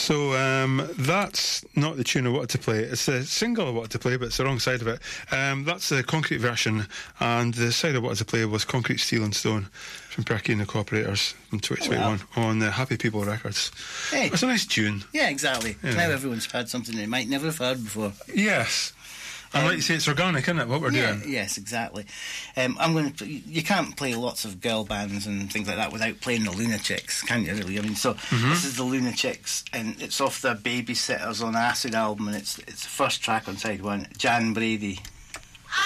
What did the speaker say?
So that's not the tune I wanted to play. It's the single I wanted to play, but it's the wrong side of it. That's the Concrete version, and the side I wanted to play was Concrete, Steel and Stone from Perky and the Cooperators from 2021 on the Happy People Records. Hey. It's a nice tune. Yeah, exactly. Yeah. Now everyone's heard something they might never have heard before. Yes. And like you say, it's organic, isn't it, what we're doing? Yes, exactly. You can't play lots of girl bands and things like that without playing the Lunatics, can you, really? I mean, so this is the Lunatics, and it's off their Babysitters on Acid album, and it's the first track on side one, Jan Brady.